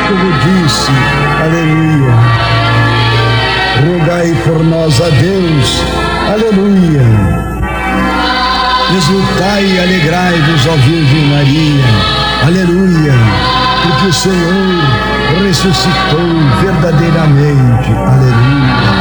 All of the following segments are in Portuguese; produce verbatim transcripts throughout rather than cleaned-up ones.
como disse, aleluia. Rogai por nós a Deus, aleluia. Exultai e alegrai-vos, ó Virgem Maria, aleluia, porque o Senhor ressuscitou verdadeiramente, aleluia.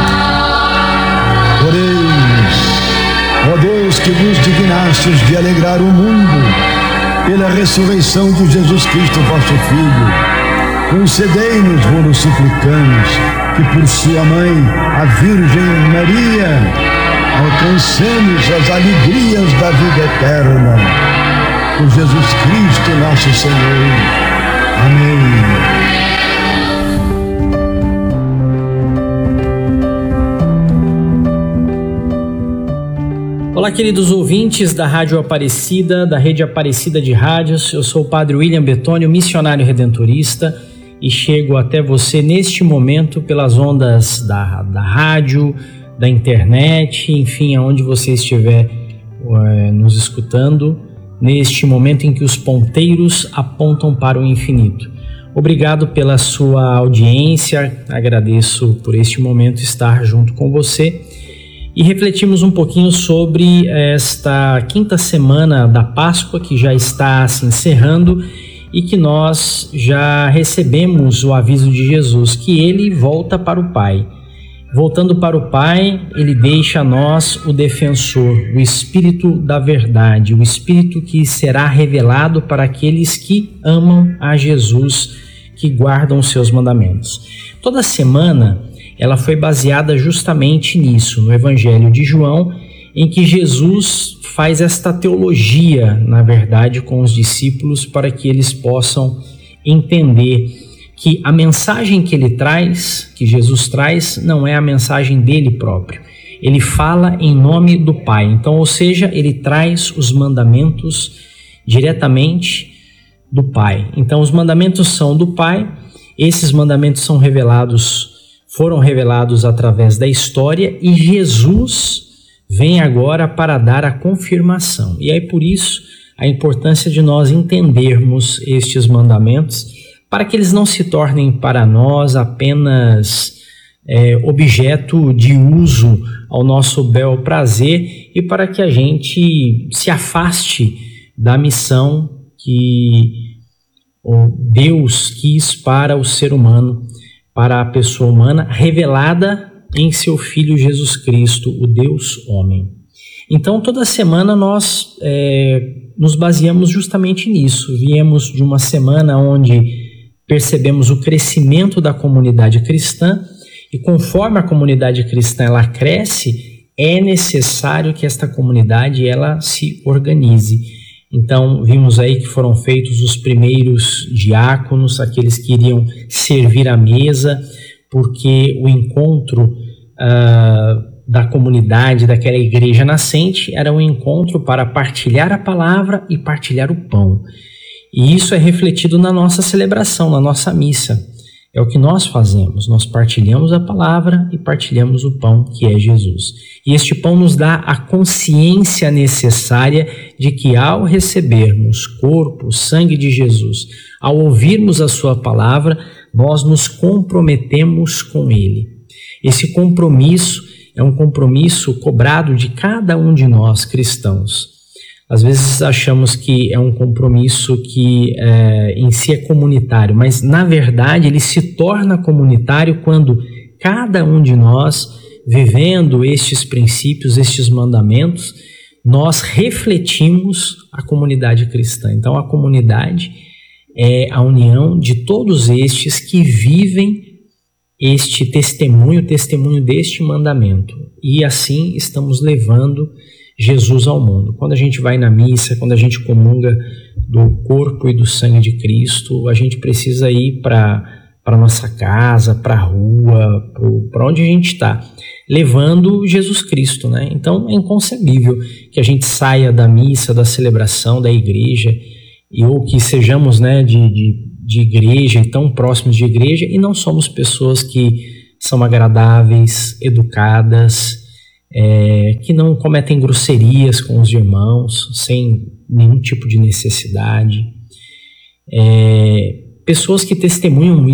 Oremos, ó Deus, que vos dignastes de alegrar o mundo pela ressurreição de Jesus Cristo, vosso Filho. Concedei-nos, vos suplicamos, que por sua mãe, a Virgem Maria, alcancemos as alegrias da vida eterna. Por Jesus Cristo, nosso Senhor. Amém. Olá, queridos ouvintes da Rádio Aparecida, da Rede Aparecida de Rádios. Eu sou o Padre William Bettoni, missionário redentorista, e chego até você neste momento pelas ondas da, da rádio, da internet, enfim, aonde você estiver é, nos escutando, neste momento em que os ponteiros apontam para o infinito. Obrigado pela sua audiência, agradeço por este momento estar junto com você. E refletimos um pouquinho sobre esta quinta semana da Páscoa, que já está se encerrando e que nós já recebemos o aviso de Jesus, que ele volta para o Pai. Voltando para o Pai, ele deixa a nós o defensor, o Espírito da verdade, o Espírito que será revelado para aqueles que amam a Jesus, que guardam os seus mandamentos. Toda semana ela foi baseada justamente nisso, no Evangelho de João, em que Jesus faz esta teologia, na verdade, com os discípulos, para que eles possam entender que a mensagem que ele traz, que Jesus traz, não é a mensagem dele próprio. Ele fala em nome do Pai. Então, ou seja, ele traz os mandamentos diretamente do Pai. Então, os mandamentos são do Pai, esses mandamentos são revelados foram revelados através da história e Jesus vem agora para dar a confirmação. E aí por isso a importância de nós entendermos estes mandamentos para que eles não se tornem para nós apenas é, objeto de uso ao nosso bel prazer e para que a gente se afaste da missão que Deus quis para o ser humano, para a pessoa humana, revelada em seu Filho Jesus Cristo, o Deus homem. Então, toda semana nós é, nos baseamos justamente nisso. Viemos de uma semana onde percebemos o crescimento da comunidade cristã e conforme a comunidade cristã ela cresce, é necessário que esta comunidade ela se organize. Então, vimos aí que foram feitos os primeiros diáconos, aqueles que iriam servir à mesa, porque o encontro uh, da comunidade, daquela igreja nascente, era um encontro para partilhar a palavra e partilhar o pão. E isso é refletido na nossa celebração, na nossa missa. É o que nós fazemos, nós partilhamos a palavra e partilhamos o pão que é Jesus. E este pão nos dá a consciência necessária de que ao recebermos corpo, sangue de Jesus, ao ouvirmos a sua palavra, nós nos comprometemos com ele. Esse compromisso é um compromisso cobrado de cada um de nós cristãos. Às vezes achamos que é um compromisso que é, em si é comunitário, mas na verdade ele se torna comunitário quando cada um de nós, vivendo estes princípios, estes mandamentos, nós refletimos a comunidade cristã. Então a comunidade é a união de todos estes que vivem este testemunho, o testemunho deste mandamento. E assim estamos levando Jesus ao mundo. Quando a gente vai na missa, quando a gente comunga do corpo e do sangue de Cristo, a gente precisa ir para para nossa casa, para a rua, para onde a gente está, levando Jesus Cristo, né? Então é inconcebível que a gente saia da missa, da celebração, da igreja, e, ou que sejamos, né, de, de, de igreja e tão próximos de igreja e não somos pessoas que são agradáveis, educadas, É, que não cometem grosserias com os irmãos, sem nenhum tipo de necessidade. É, pessoas que testemunham